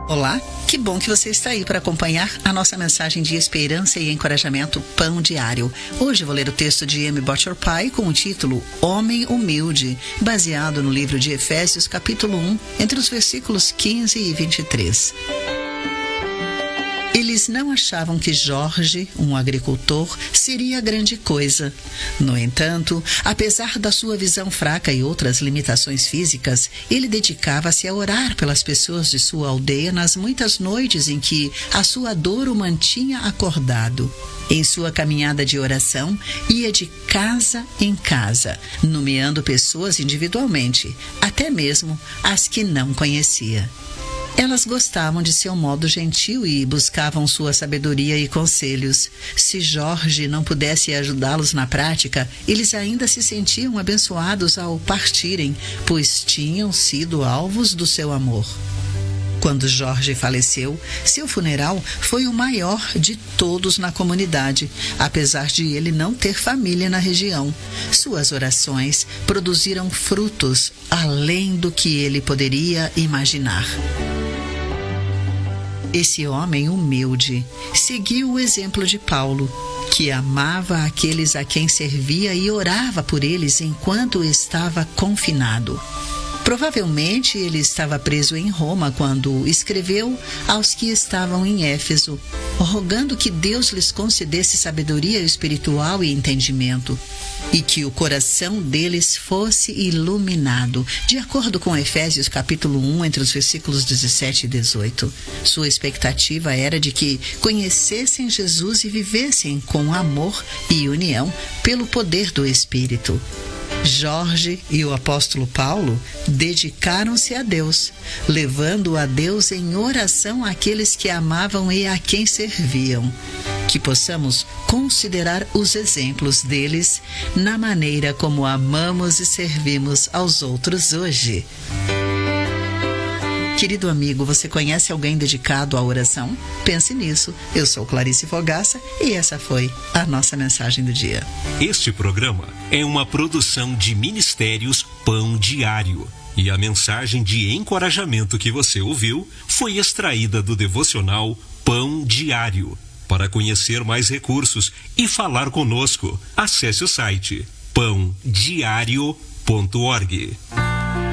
Olá, que bom que você está aí para acompanhar a nossa mensagem de esperança e encorajamento Pão Diário. Hoje vou ler o texto de M. Butcher Pye com o título Homem Humilde, baseado no livro de Efésios, capítulo 1, entre os versículos 15 e 23. Eles não achavam que Jorge, um agricultor, seria grande coisa. No entanto, apesar da sua visão fraca e outras limitações físicas, ele dedicava-se a orar pelas pessoas de sua aldeia nas muitas noites em que a sua dor o mantinha acordado. Em sua caminhada de oração, ia de casa em casa, nomeando pessoas individualmente, até mesmo as que não conhecia. Elas gostavam de seu modo gentil e buscavam sua sabedoria e conselhos. Se Jorge não pudesse ajudá-los na prática, eles ainda se sentiam abençoados ao partirem, pois tinham sido alvos do seu amor. Quando Jorge faleceu, seu funeral foi o maior de todos na comunidade, apesar de ele não ter família na região. Suas orações produziram frutos além do que ele poderia imaginar. Esse homem humilde seguiu o exemplo de Paulo, que amava aqueles a quem servia e orava por eles enquanto estava confinado. Provavelmente ele estava preso em Roma quando escreveu aos que estavam em Éfeso, rogando que Deus lhes concedesse sabedoria espiritual e entendimento, e que o coração deles fosse iluminado, de acordo com Efésios capítulo 1, entre os versículos 17 e 18. Sua expectativa era de que conhecessem Jesus e vivessem com amor e união pelo poder do Espírito. Jorge e o apóstolo Paulo dedicaram-se a Deus, levando a Deus em oração àqueles que amavam e a quem serviam. Que possamos considerar os exemplos deles na maneira como amamos e servimos aos outros hoje. Querido amigo, você conhece alguém dedicado à oração? Pense nisso. Eu sou Clarice Fogaça e essa foi a nossa mensagem do dia. Este programa é uma produção de Ministérios Pão Diário. E a mensagem de encorajamento que você ouviu foi extraída do devocional Pão Diário. Para conhecer mais recursos e falar conosco, acesse o site pãodiario.org.